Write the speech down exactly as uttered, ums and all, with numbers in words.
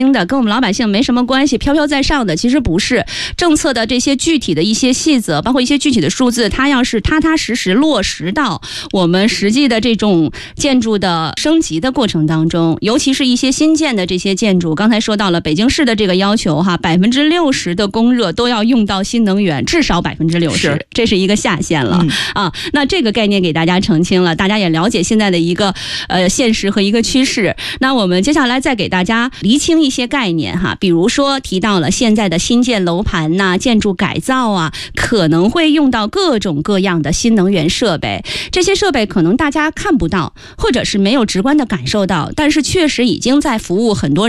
的，跟我们老百姓没什么关系，飘飘在上的，其实不是。政策的这些具体的一些细则，包括一些具体的数字，它要是踏踏实实落实到我们实际的这种建筑的升级的过程当中，尤其是一些新建的这些建筑，刚才说到了北京市的这个要求哈，百分之六十的供热都要用到新能源，至少百分之六十，这是一个下限了、嗯、啊。那这个概念给大家澄清了，大家也了解现在的一个呃现实和一个趋势。那我们接下来再给大家厘清一些概念哈，比如说提到了现在的新建楼盘呐、啊、建筑改造啊，可能会用到各种各样的新能源设备，这些设备可能大家看不到，或者是没有直观的感受到，但是确实已经在服务很多